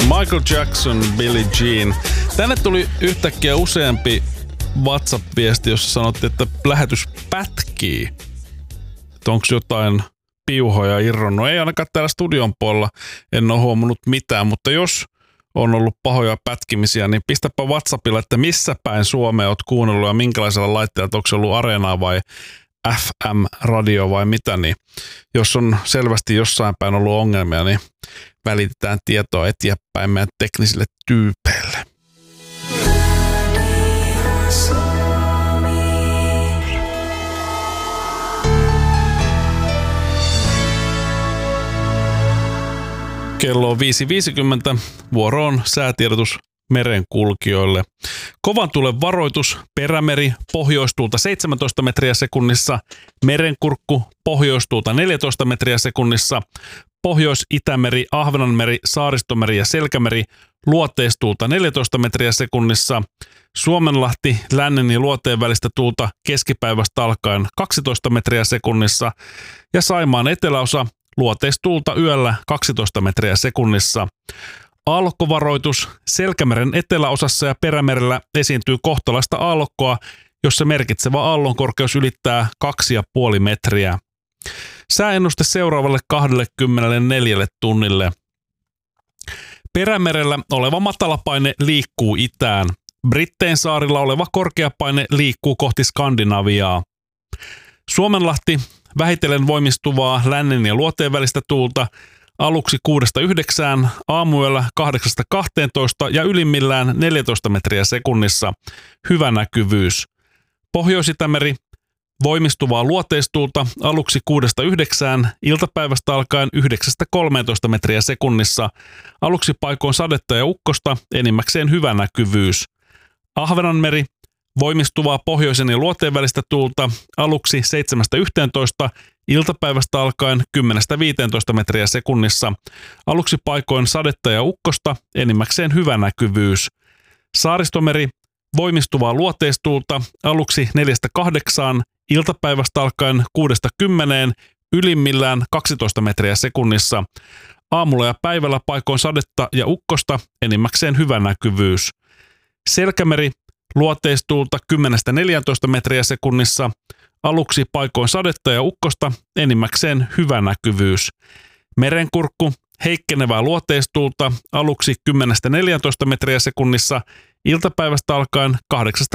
Michael Jackson, Billie Jean. Tänne tuli yhtäkkiä useampi WhatsApp-viesti, jossa sanottiin, että lähetys pätkii. Onko jotain piuhoja irronnut? Ei ainakaan täällä studion puolella, en ole huomannut mitään, mutta jos on ollut pahoja pätkimisiä, niin pistäpä WhatsAppilla, että missä päin Suomea oot kuunnellut ja minkälaisella laitteella, onko se ollut Areenaa vai FM-radio vai mitä, niin jos on selvästi jossain päin ollut ongelmia, niin välitetään tietoa eteenpäin meidän teknisille tyypeille. Kello on 5.50. Vuoro on säätiedotus merenkulkijoille. Kovan tuulen varoitus, Perämeri, pohjoistuulta 17 metriä sekunnissa, Merenkurkku, pohjoistuulta 14 metriä sekunnissa, Pohjois-Itämeri, Ahvenanmeri, Saaristomeri ja Selkämeri, luoteistuulta 14 metriä sekunnissa, Suomenlahti, lännen ja luoteen välistä tuulta keskipäivästä alkaen 12 metriä sekunnissa ja Saimaan eteläosa, luoteistuulta yöllä 12 metriä sekunnissa. Aallokkovaroitus, Selkämeren eteläosassa ja Perämerellä esiintyy kohtalaista aallokkoa, jossa merkitsevä aallonkorkeus ylittää 2,5 metriä. Sääennuste seuraavalle 24 tunnille. Perämerellä oleva matalapaine liikkuu itään. Brittein saarilla oleva korkeapaine liikkuu kohti Skandinaviaa. Suomenlahti, vähitellen voimistuvaa lännen ja luoteen välistä tuulta, aluksi 6-9, aamuyöllä 8-12 ja ylimmillään 14 metriä sekunnissa. Hyvä näkyvyys. Pohjois-Itämeri, voimistuvaa luoteistuulta, aluksi 6-9, iltapäivästä alkaen 9-13 metriä sekunnissa. Aluksi paikoin sadetta ja ukkosta, enimmäkseen hyvä näkyvyys. Ahvenanmeri, voimistuvaa pohjoisen ja luoteen välistä tuulta, aluksi 7-11, iltapäivästä alkaen 10-15 metriä sekunnissa. Aluksi paikoin sadetta ja ukkosta, enimmäkseen hyvä näkyvyys. Saaristomeri, voimistuvaa luoteistuulta, aluksi 4-8, iltapäivästä alkaen 6-10, ylimmillään 12 metriä sekunnissa. Aamulla ja päivällä paikoin sadetta ja ukkosta, enimmäkseen hyvä näkyvyys. Selkämeri, luoteistuulta 10-14 metriä sekunnissa, aluksi paikoin sadetta ja ukkosta, enimmäkseen hyvä näkyvyys. Merenkurkku, heikkenevää luoteistuulta, aluksi 10-14 metriä sekunnissa, iltapäivästä alkaen